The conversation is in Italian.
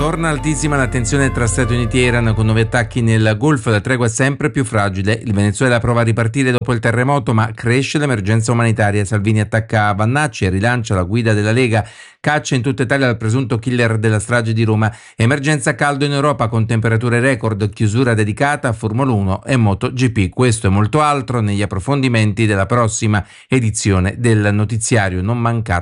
Torna altissima l'attenzione tra Stati Uniti e Iran con nuovi attacchi nel Golfo, la tregua è sempre più fragile. Il Venezuela prova a ripartire dopo il terremoto, ma cresce l'emergenza umanitaria. Salvini attacca Vannacci e rilancia la guida della Lega. Caccia in tutta Italia al presunto killer della strage di Roma. Emergenza caldo in Europa con temperature record, chiusura dedicata a Formula 1 e MotoGP. Questo e molto altro negli approfondimenti della prossima edizione del notiziario. Non mancate